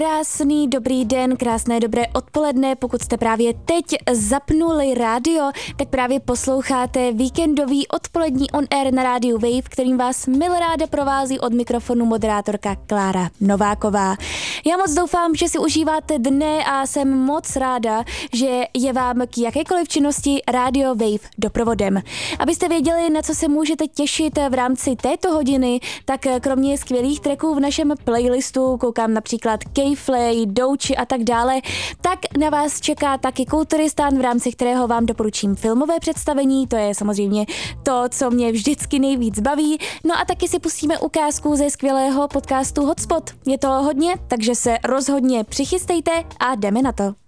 Krásný dobrý den, krásné dobré odpoledne, pokud jste právě teď zapnuli rádio, tak právě posloucháte víkendový odpolední on air na rádiu Wave, kterým vás milráda provází od mikrofonu moderátorka Klára Nováková. Já moc doufám, že si užíváte dne a jsem moc ráda, že je vám k jakékoliv činnosti rádio Wave doprovodem. Abyste věděli, na co se můžete těšit v rámci této hodiny, tak kromě skvělých tracků v našem playlistu, koukám například K-Flay, Douchi a tak dále, tak na vás čeká taky Kulturistán, v rámci kterého vám doporučím filmové představení, to je samozřejmě to, co mě vždycky nejvíc baví, no a taky si pustíme ukázku ze skvělého podcastu Hotspot. Je to hodně, takže se rozhodně přichystejte a jdeme na to.